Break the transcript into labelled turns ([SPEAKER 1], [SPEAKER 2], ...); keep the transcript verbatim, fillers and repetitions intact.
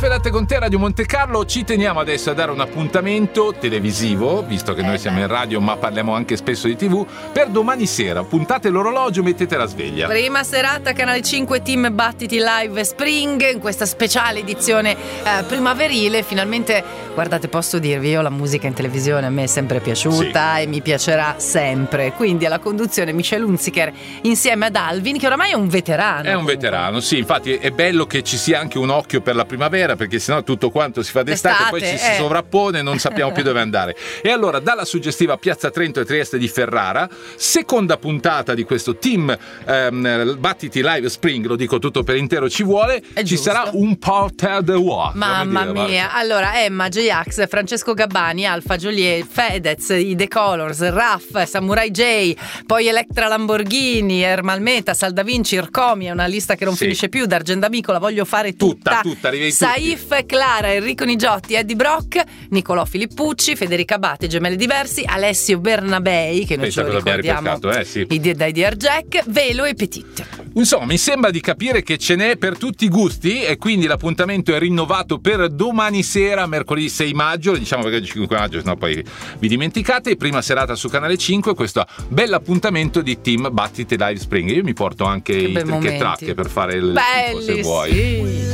[SPEAKER 1] Caffè Latte con te, Radio Monte Carlo. Ci teniamo adesso a dare un appuntamento televisivo, visto che noi siamo in radio ma parliamo anche spesso di tivù, per domani sera. Puntate l'orologio, mettete la sveglia.
[SPEAKER 2] Prima serata, Canale cinque, Team Battiti Live Spring, in questa speciale edizione eh, primaverile. Finalmente, guardate, posso dirvi, io la musica in televisione a me è sempre piaciuta, sì, e mi piacerà sempre. Quindi alla conduzione Michelle Hunziker insieme ad Alvin, che oramai è un veterano.
[SPEAKER 1] È un veterano, sì, infatti è bello che ci sia anche un occhio per la primavera, perché sennò tutto quanto si fa d'estate, poi ci
[SPEAKER 2] eh.
[SPEAKER 1] si sovrappone e non sappiamo più dove andare. E allora, dalla suggestiva Piazza Trento e Trieste di Ferrara, seconda puntata di questo Team ehm, Battiti Live Spring, lo dico tutto per intero, ci vuole,
[SPEAKER 2] è
[SPEAKER 1] ci
[SPEAKER 2] giusto.
[SPEAKER 1] sarà un porter de voix.
[SPEAKER 2] Mamma
[SPEAKER 1] dire,
[SPEAKER 2] mia,
[SPEAKER 1] guarda.
[SPEAKER 2] allora Emma, J-Ax, Francesco Gabbani, Alfa Joliet, Fedez, i The Colors, Raff, Samurai J, poi Electra Lamborghini, Ermal Meta, Salda Vinci, Ircomi, è una lista che non
[SPEAKER 1] sì.
[SPEAKER 2] finisce più, D'Argendamico, la voglio fare tutta,
[SPEAKER 1] tutta, tutta arrivi
[SPEAKER 2] Saif,
[SPEAKER 1] tutti.
[SPEAKER 2] Clara, Enrico Nigiotti, Eddie Brock, Nicolò Filippucci, Federica Abate, Gemelli Diversi, Alessio Bernabei, che noi
[SPEAKER 1] Pensa
[SPEAKER 2] ce lo
[SPEAKER 1] che l'abbiamo
[SPEAKER 2] ricordiamo
[SPEAKER 1] ripescato, eh, sì.
[SPEAKER 2] i- dai D R Jack, Velo e Petit.
[SPEAKER 1] Insomma, mi sembra di capire che ce n'è per tutti i gusti e quindi l'appuntamento è rinnovato per domani sera, mercoledì sei maggio, diciamo perché è il cinque maggio, sennò poi vi dimenticate, prima serata su Canale cinque, questo bell'appuntamento di Team Battiti Live Spring. Io mi porto anche
[SPEAKER 2] Che
[SPEAKER 1] i
[SPEAKER 2] bei
[SPEAKER 1] trick e
[SPEAKER 2] momenti.
[SPEAKER 1] track per fare il
[SPEAKER 2] Belli,
[SPEAKER 1] tifo, se vuoi.
[SPEAKER 2] sì.